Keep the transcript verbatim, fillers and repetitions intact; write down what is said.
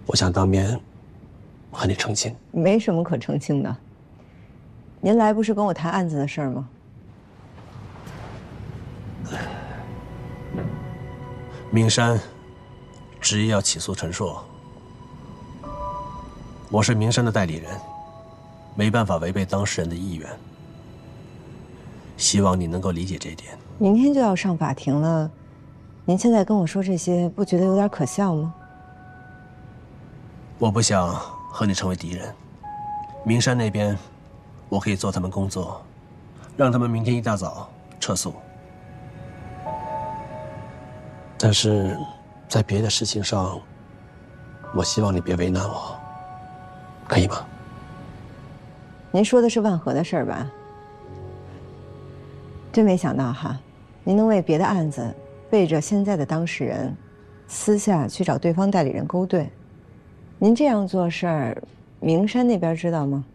我想当面和你澄清。 没什么可澄清的。您来不是跟我谈案子的事儿吗？ 明山执意要起诉陈硕，我是明山的代理人，没办法违背当事人的意愿。希望你能够理解这一点。 明天就要上法庭了，您现在跟我说这些，不觉得有点可笑吗？ 我不想和你成为敌人。明山那边，我可以做他们工作，让他们明天一大早撤诉。但是，在别的事情上，我希望你别为难我，可以吗？ 您说的是万和的事儿吧？真没想到哈，您能为别的案子背着现在的当事人，私下去找对方代理人勾兑。您这样做事儿，明山那边知道吗？